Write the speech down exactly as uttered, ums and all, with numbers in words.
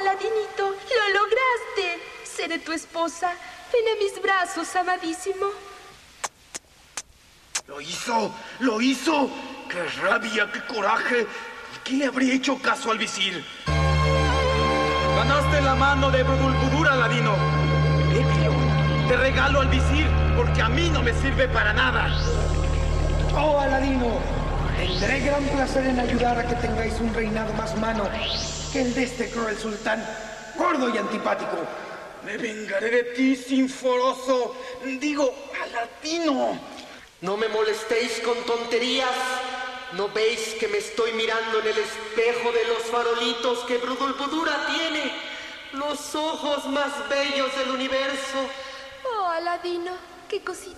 Aladinito, lo lograste. Seré tu esposa. Ven a mis brazos, amadísimo. ¡Lo hizo! ¡Lo hizo! ¡Qué rabia, qué coraje! ¿Quién le habría hecho caso al visir? Ganaste la mano de Budulbudur, Aladino. Ebrio, te regalo al visir porque a mí no me sirve para nada. Oh, Aladino, tendré gran placer en ayudar a que tengáis un reinado más humano que el de este cruel sultán, gordo y antipático. Me vengaré de ti, sinforoso. Digo, Aladino. No me molestéis con tonterías. ¿No veis que me estoy mirando en el espejo de los farolitos que Budulbudura tiene? Los ojos más bellos del universo. Oh, Aladino, qué cosita